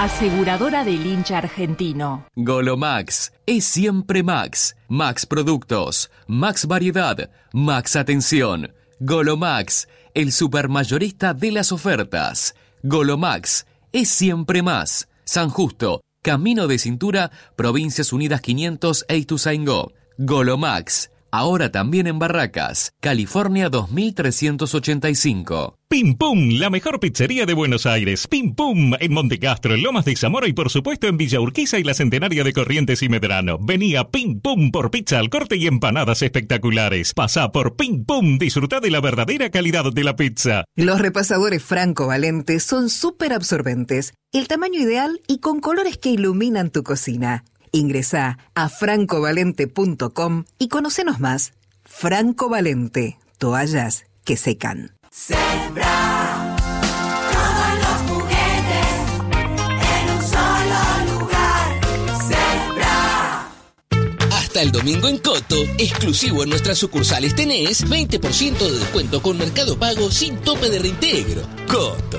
Aseguradora del hincha argentino. Golomax es siempre Max. Max Productos, Max Variedad, Max Atención. Golomax, el supermayorista de las ofertas. Golomax es siempre más. San Justo, Camino de Cintura, Provincias Unidas 500 e Ituzaingó. Golomax, ahora también en Barracas, California 2385. Pim Pum, la mejor pizzería de Buenos Aires. Pim Pum, en Montecastro, en Lomas de Zamora y por supuesto en Villa Urquiza y la Centenaria de Corrientes y Medrano. Vení a Pim Pum por pizza al corte y empanadas espectaculares. Pasá por Pim Pum, disfrutá de la verdadera calidad de la pizza. Los repasadores Franco Valente son súper absorbentes, el tamaño ideal y con colores que iluminan tu cocina. Ingresá a francovalente.com y conocenos más. Franco Valente, toallas que secan. Sembra todos los juguetes en un solo lugar. Sembra. Hasta el domingo en Coto, exclusivo en nuestras sucursales tenés 20% de descuento con Mercado Pago sin tope de reintegro. Coto.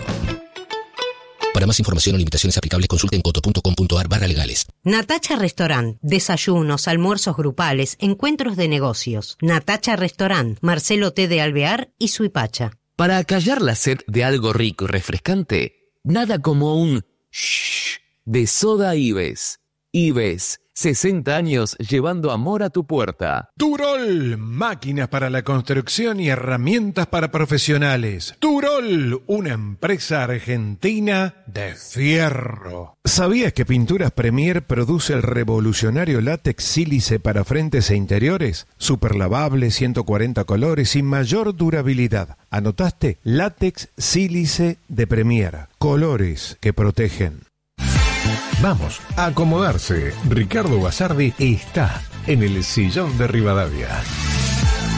Para más información o limitaciones aplicables, consulten coto.com.ar/legales. Natacha Restaurant. Desayunos, almuerzos grupales, encuentros de negocios. Natacha Restaurant. Marcelo T. de Alvear y Suipacha. Para acallar la sed de algo rico y refrescante, nada como un shh de Soda Ives. Ives, 60 años llevando amor a tu puerta. Turol, máquinas para la construcción y herramientas para profesionales. Turol, una empresa argentina de fierro. ¿Sabías que Pinturas Premier produce el revolucionario látex sílice para frentes e interiores? Super lavable, 140 colores y mayor durabilidad. ¿Anotaste? Látex sílice de Premier. Colores que protegen. Vamos a acomodarse. Ricardo Basardi está en el sillón de Rivadavia.